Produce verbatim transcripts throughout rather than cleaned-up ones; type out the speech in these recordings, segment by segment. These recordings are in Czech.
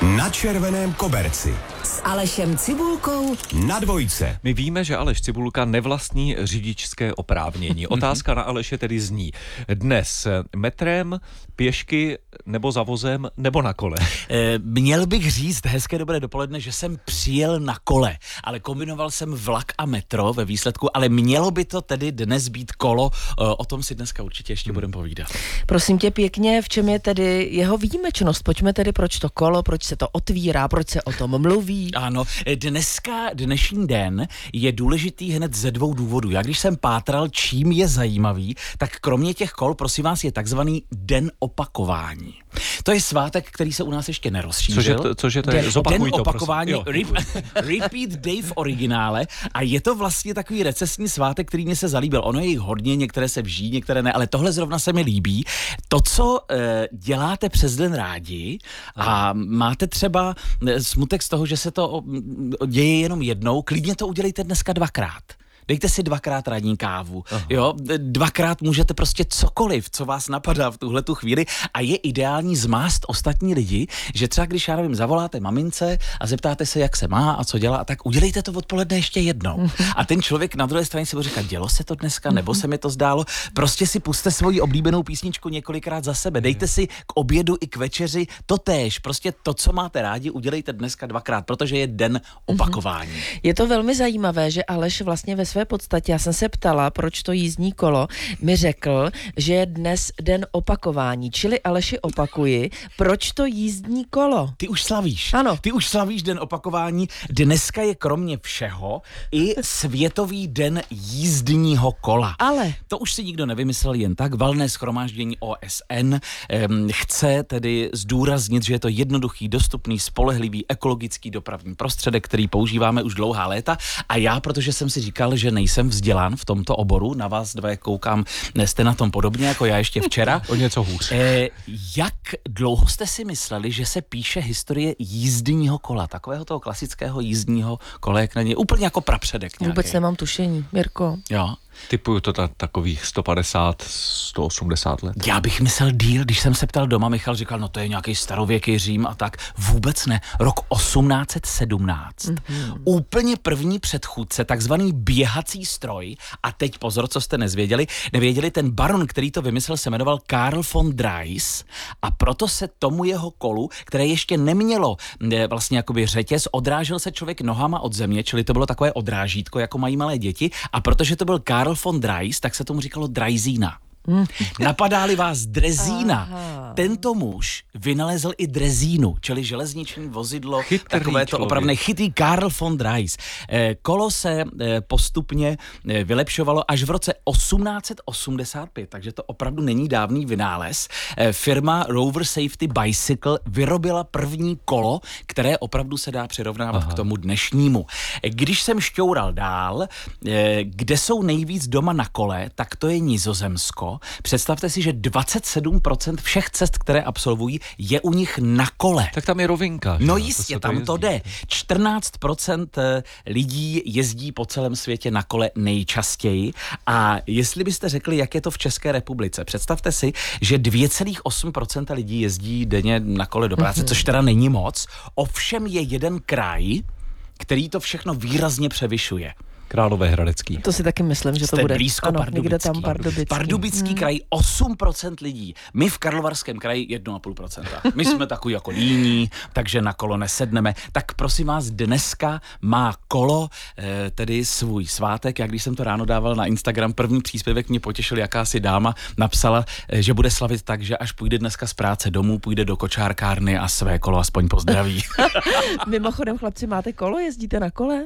Na červeném koberci s Alešem Cibulkou na dvojce. My víme, že Aleš Cibulka nevlastní řidičské oprávnění. Otázka na Aleše tedy zní: dnes metrem, pěšky nebo za vozem nebo na kole? E, měl bych říct, hezké dobré dopoledne, že jsem přijel na kole, ale kombinoval jsem vlak a metro ve výsledku, ale mělo by to tedy dnes být kolo. O tom si dneska určitě ještě hmm. budeme povídat. Prosím tě pěkně, v čem je tedy jeho výjimečnost? Pojďme tedy, proč to kolo, proč se to otvírá, proč se o tom mluví? Ano, dneska, dnešní den je důležitý hned ze dvou důvodů. Já když jsem pátral, čím je zajímavý, tak kromě těch kol, prosím vás, je takzvaný den opakování. To je svátek, který se u nás ještě nerozšířil. Cože to, cože to je? Den, Zopakuj den to, opakování, prosím. re, repeat day v originále, a je to vlastně takový recesní svátek, který mě se zalíbil. Ono je jich hodně, některé se vží, některé ne, ale tohle zrovna se mi líbí. To, co e, děláte přes den rádi a máte třeba smutek z toho, že se to děje jenom jednou, klidně to udělejte dneska dvakrát. Dejte si dvakrát ranní kávu, Aha. jo, dvakrát můžete prostě cokoliv, co vás napadá v tuhletu chvíli, a je ideální zmást ostatní lidi, že třeba když, já nevím, zavoláte mamince a zeptáte se, jak se má a co dělá, tak udělejte to odpoledne ještě jednou. A ten člověk na druhé straně si bude říkat, dělo se to dneska, nebo se mi to zdálo, prostě si puste svoji oblíbenou písničku několikrát za sebe, dejte si k obědu i k večeři totéž, prostě to, co máte rádi, udělejte dneska dvakrát, protože je den opakování. Je to velmi zajímavé, že Aleš vlastně ve své podstatě, já jsem se ptala, proč to jízdní kolo, mi řekl, že je dnes den opakování, čili Aleši opakuji, proč to jízdní kolo? Ty už slavíš. Ano. Ty už slavíš den opakování. Dneska je kromě všeho i Světový den jízdního kola. Ale to už si nikdo nevymyslel jen tak. Valné shromáždění O S N um, chce tedy zdůraznit, že je to jednoduchý, dostupný, spolehlivý, ekologický dopravní prostředek, který používáme už dlouhá léta. A já, protože jsem si říkal, že nejsem vzdělán v tomto oboru, na vás dva koukám, jste na tom podobně jako já ještě včera. O něco hůř. Eh, jak dlouho jste si mysleli, že se píše historie jízdního kola, takového toho klasického jízdního kola, jak na ně, úplně jako prapředek nějaký? Vůbec nemám tušení, Mirko. Jo. Typuju to ta, takových sto padesát, sto osmdesát let. Já bych myslel díl, když jsem se ptal doma, Michal říkal, no to je nějaký starověký Řím a tak. Vůbec ne. Rok osmnáct set sedmnáct. Mm-hmm. Úplně první předchůdce, takzvaný běhací stroj. A teď pozor, co jste nezvěděli. Nevěděli, ten baron, který to vymyslel, se jmenoval Karl von Drais, a proto se tomu jeho kolu, které ještě nemělo vlastně jakoby řetěz, odrážel se člověk nohama od země, čili to bylo takové odrážítko, jako mají malé děti, a protože to byl Karl von Drais, tak se tomu říkalo Draisína. Hmm. Napadá-li vás drezína, Aha. tento muž vynalezl i drezínu, čili železniční vozidlo, chytrý takové to opravné, chytrý Karl von Drais. E, kolo se e, postupně e, vylepšovalo až v roce osmnáct set osmdesát pět, takže to opravdu není dávný vynález. E, firma Rover Safety Bicycle vyrobila první kolo, které opravdu se dá přirovnávat Aha. k tomu dnešnímu. E, když jsem šťoural dál, e, kde jsou nejvíc doma na kole, tak to je Nizozemsko. Představte si, že dvacet sedm procent všech cest, které absolvují, je u nich na kole. Tak tam je rovinka. No že? jistě, to tam to jde. čtrnáct procent lidí jezdí po celém světě na kole nejčastěji. A jestli byste řekli, jak je to v České republice, představte si, že dvě celá osm procenta lidí jezdí denně na kole do práce, mm-hmm. což teda není moc. Ovšem je jeden kraj, který to všechno výrazně převyšuje. Královéhradecký. To si taky myslím, že Jste to bude. blízko ano, Pardubický. někde tam Pardubický. Pardubický hmm. kraj osm procent lidí. My v Karlovarském kraji jedna celá pět procenta. My jsme takový jako líní, takže na kolo nesedneme. Tak prosím vás, dneska má kolo eh, tedy svůj svátek. Já když jsem to ráno dával na Instagram, první příspěvek mě potěšil, jakási dáma napsala, eh, že bude slavit tak, že až půjde dneska z práce domů, půjde do kočárkárny a své kolo aspoň pozdraví. Mimochodem, chlapci, máte kolo? Jezdíte na kole?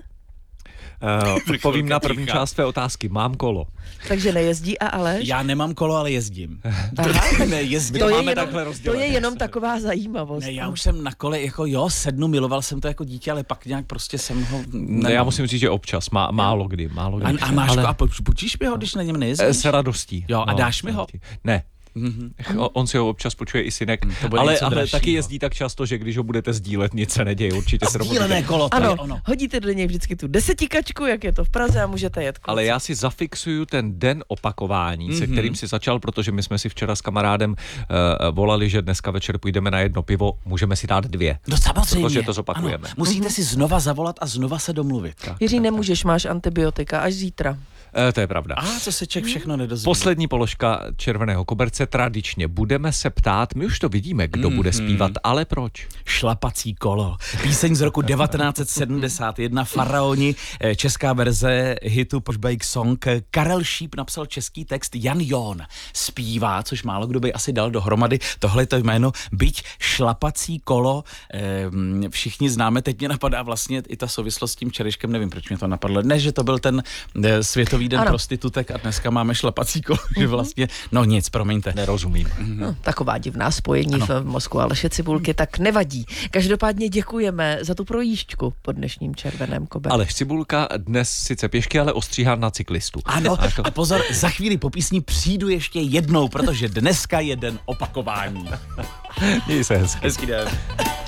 Uh, povím na první část své otázky. Mám kolo. Takže nejezdí a Aleš? Já nemám kolo, ale jezdím. ne, jezdím. To, je jenom, to je jenom taková zajímavost. Ne, já už jsem na kole, jako jo, sednu, miloval jsem to jako dítě, ale pak nějak prostě jsem ho... Ne, já musím říct, že občas, má, málo kdy, málo kdy. A, a máš ale... ko, a počíš mi ho, když na něm nejezdíš? S radostí. Jo, a no, dáš mi ho? Ne. Mm-hmm. On si ho občas počuje i synek, To bude ale, něco ale dražšího. taky jezdí tak často, že když ho budete sdílet, nic se neděje, určitě se Sdílené domluvíte. kolo, to Ano, je ono. hodíte do něj vždycky tu desetikačku, jak je to v Praze a můžete jet. Ale já si zafixuju ten den opakování, mm-hmm. se kterým si začal, protože my jsme si včera s kamarádem uh, volali, že dneska večer půjdeme na jedno pivo, můžeme si dát dvě. No samozřejmě. Protože to zopakujeme. Ano, musíte si znova zavolat a znova se domluvit. Jiří, nemůžeš, máš antibiotika až zítra. E, to je pravda. A co se Čech všechno nedozví. Poslední položka Červeného koberce, tradičně budeme se ptát, my už to vidíme, kdo mm-hmm. bude zpívat, ale proč? Šlapací kolo. Píseň z roku devatenáct set sedmdesát jedna, Faraoni, eh, česká verze hitu Pushback Song. Karel Šíp napsal český text, Jan John zpívá, což málo kdo by asi dal dohromady tohle to jméno, byť šlapací kolo. Eh, všichni známe, teď mě napadá vlastně i ta souvislost s tím včerejškem, nevím, proč mě to napadlo. Ne, že to byl ten eh, světový den ano. prostitutek a dneska máme šlapací kolo, že vlastně, no nic, promiňte. Nerozumím. No, taková divná spojení ano. v mozku Aleše Cibulky, tak nevadí. Každopádně děkujeme za tu projížďku po dnešním Červeném koberci. Aleš Cibulka dnes sice pěšky, ale ostříhán na cyklistu. Ano, A to- a pozor, za chvíli po písni přijdu ještě jednou, protože dneska je den opakování. Měj se hezky. Hezký den.